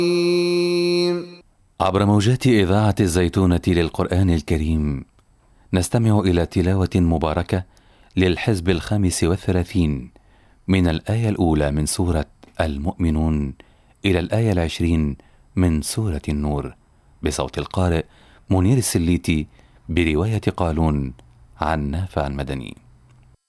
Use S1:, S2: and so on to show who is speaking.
S1: عبر موجات إذاعة الزيتونة للقرآن الكريم نستمع إلى تلاوة مباركة للحزب 35 من الآية الأولى من سورة المؤمنون إلى الآية 20 من سورة النور، بصوت القارئ منير السليتي، برواية قالون عن نافع المدني.